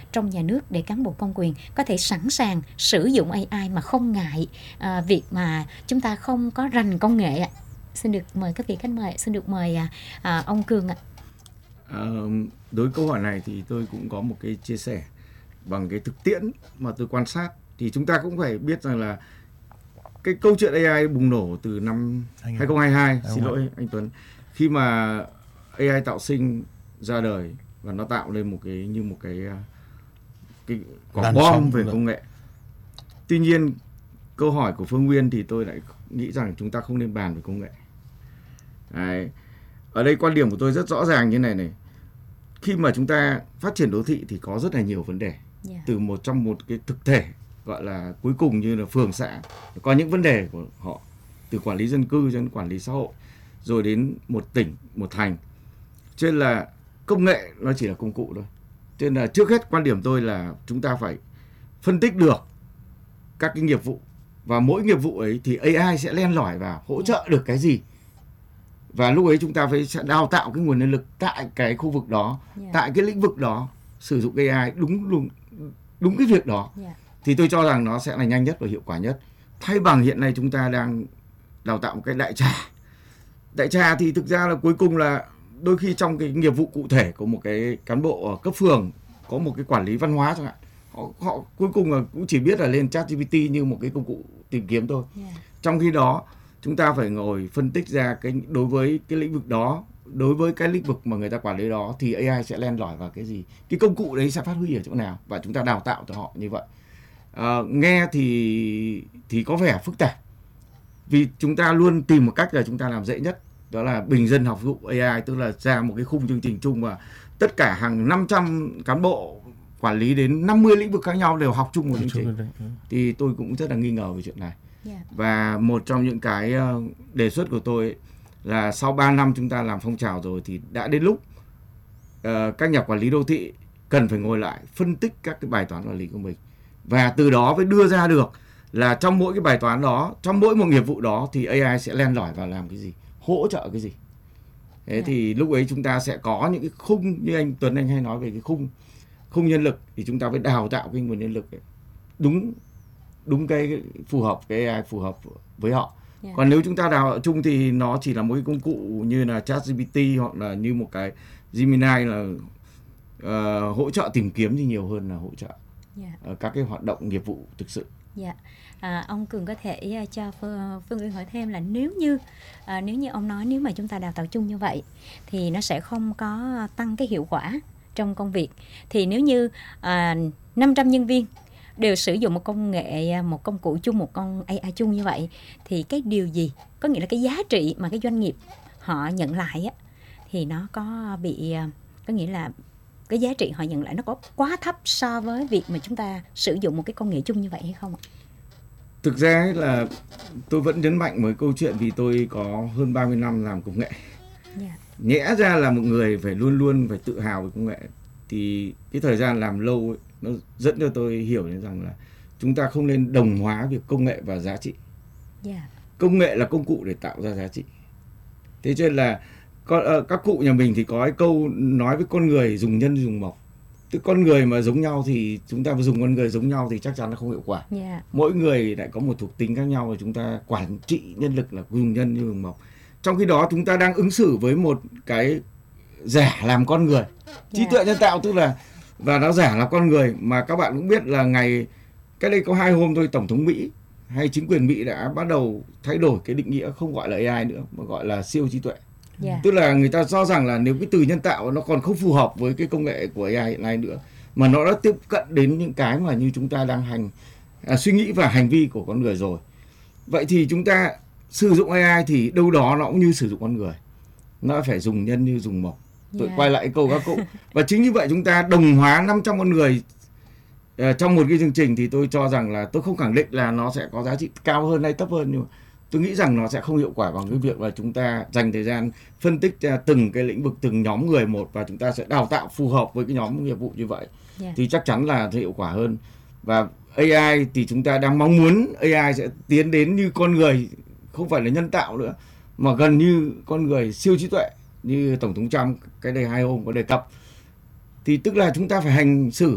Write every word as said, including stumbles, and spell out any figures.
trong nhà nước để cán bộ công quyền có thể sẵn sàng sử dụng a i mà không ngại à, việc mà chúng ta không có rành công nghệ ạ? Xin được mời các vị khách mời, xin được mời à, à, ông Cường ạ. À, đối với câu hỏi này thì tôi cũng có một cái chia sẻ bằng cái thực tiễn mà tôi quan sát. Thì chúng ta cũng phải biết rằng là cái câu chuyện a i bùng nổ từ năm hai không hai hai, xin lỗi anh Tuấn, khi mà a i tạo sinh ra đời và nó tạo lên một cái như một cái cái quả bom về công nghệ. Tuy nhiên câu hỏi của Phương Nguyên thì tôi lại nghĩ rằng chúng ta không nên bàn về công nghệ. Đấy. Ở đây quan điểm của tôi rất rõ ràng như này này. Khi mà chúng ta phát triển đô thị thì có rất là nhiều vấn đề. Yeah. Từ một trong một cái thực thể gọi là cuối cùng như là phường xã, có những vấn đề của họ, từ quản lý dân cư cho đến quản lý xã hội, rồi đến một tỉnh, một thành. Cho nên là công nghệ nó chỉ là công cụ thôi. Cho nên là trước hết quan điểm tôi là chúng ta phải phân tích được các cái nghiệp vụ, và mỗi nghiệp vụ ấy thì a i sẽ len lỏi vào hỗ trợ được cái gì. Và lúc ấy chúng ta phải sẽ đào tạo cái nguồn nhân lực tại cái khu vực đó, yeah. tại cái lĩnh vực đó, sử dụng a i đúng đúng đúng cái việc đó. Yeah. Thì tôi cho rằng nó sẽ là nhanh nhất và hiệu quả nhất. Thay bằng hiện nay chúng ta đang đào tạo một cái đại trà. Đại trà thì thực ra là cuối cùng là đôi khi trong cái nghiệp vụ cụ thể của một cái cán bộ ở cấp phường có một cái quản lý văn hóa chẳng hạn, họ, họ cuối cùng là cũng chỉ biết là lên ChatGPT như một cái công cụ tìm kiếm thôi. Yeah. Trong khi đó chúng ta phải ngồi phân tích ra cái đối với cái lĩnh vực đó, đối với cái lĩnh vực mà người ta quản lý đó thì a i sẽ len lỏi vào cái gì, cái công cụ đấy sẽ phát huy ở chỗ nào, và chúng ta đào tạo cho họ như vậy. À, nghe thì thì có vẻ phức tạp, vì chúng ta luôn tìm một cách là chúng ta làm dễ nhất, đó là bình dân học dụng a i, tức là ra một cái khung chương trình chung và tất cả hàng năm trăm cán bộ quản lý đến năm mươi lĩnh vực khác nhau đều học chung một chương trình. Thì tôi cũng rất là nghi ngờ về chuyện này. Yeah. Và một trong những cái đề xuất của tôi ấy là sau ba năm chúng ta làm phong trào rồi thì đã đến lúc uh, các nhà quản lý đô thị cần phải ngồi lại phân tích các cái bài toán quản lý của mình, và từ đó mới đưa ra được là trong mỗi cái bài toán đó, trong mỗi một nghiệp vụ đó thì a i sẽ len lỏi vào làm cái gì, hỗ trợ cái gì. Thế yeah. thì lúc ấy chúng ta sẽ có những cái khung, như anh Tuấn anh hay nói về cái khung khung nhân lực, thì chúng ta phải đào tạo cái nguồn nhân lực ấy, đúng đúng cái phù hợp, cái a i phù hợp với họ. Yeah. Còn nếu chúng ta đào tạo chung thì nó chỉ là một cái công cụ như là ChatGPT hoặc là như một cái Gemini là uh, hỗ trợ tìm kiếm thì nhiều hơn là hỗ trợ yeah. uh, các cái hoạt động nghiệp vụ thực sự. Dạ. À, ông Cường có thể uh, cho Phương, Phương Uyên hỏi thêm là nếu như uh, nếu như ông nói nếu mà chúng ta đào tạo chung như vậy thì nó sẽ không có tăng cái hiệu quả trong công việc. Thì nếu như uh, năm trăm nhân viên đều sử dụng một công nghệ, một công cụ chung, một con a i chung như vậy, thì cái điều gì, có nghĩa là cái giá trị mà cái doanh nghiệp họ nhận lại á, thì nó có bị, có nghĩa là cái giá trị họ nhận lại nó có quá thấp so với việc mà chúng ta sử dụng một cái công nghệ chung như vậy hay không ạ? Thực ra là tôi vẫn nhấn mạnh với câu chuyện vì tôi có hơn ba mươi năm làm công nghệ. Yeah. Nhẽ ra là một người phải luôn luôn phải tự hào về công nghệ, thì cái thời gian làm lâu ấy, nó dẫn cho tôi hiểu đến rằng là chúng ta không nên đồng hóa việc công nghệ và giá trị. Yeah. Công nghệ là công cụ để tạo ra giá trị. Thế cho nên là các cụ nhà mình thì có cái câu nói với con người dùng nhân dùng mộc. Tức con người mà giống nhau thì chúng ta dùng con người giống nhau thì chắc chắn là không hiệu quả. Yeah. Mỗi người lại có một thuộc tính khác nhau, và chúng ta quản trị nhân lực là dùng nhân như dùng mộc. Trong khi đó chúng ta đang ứng xử với một cái giả làm con người. Trí yeah. tuệ nhân tạo tức là, và nó giả là con người, mà các bạn cũng biết là ngày cách đây có hai hôm thôi, Tổng thống Mỹ hay chính quyền Mỹ đã bắt đầu thay đổi cái định nghĩa, không gọi là a i nữa mà gọi là siêu trí tuệ. Yeah. Tức là người ta cho rằng là nếu cái từ nhân tạo nó còn không phù hợp với cái công nghệ của a i hiện nay nữa, mà nó đã tiếp cận đến những cái mà như chúng ta đang hành à, suy nghĩ và hành vi của con người rồi. Vậy thì chúng ta sử dụng a i thì đâu đó nó cũng như sử dụng con người, nó phải dùng nhân như dùng mộc. Tôi yeah. quay lại câu các cụ. Và chính như vậy chúng ta đồng hóa năm trăm con người uh, trong một cái chương trình, thì tôi cho rằng là tôi không khẳng định là nó sẽ có giá trị cao hơn hay thấp hơn, nhưng mà tôi nghĩ rằng nó sẽ không hiệu quả bằng cái việc là chúng ta dành thời gian phân tích ra từng cái lĩnh vực, từng nhóm người một, và chúng ta sẽ đào tạo phù hợp với cái nhóm nghiệp vụ như vậy. Yeah. Thì chắc chắn là hiệu quả hơn. Và a i thì chúng ta đang mong muốn a i sẽ tiến đến như con người, không phải là nhân tạo nữa, mà gần như con người, siêu trí tuệ như Tổng thống Trump cái đây hai hôm có đề cập. Thì tức là chúng ta phải hành xử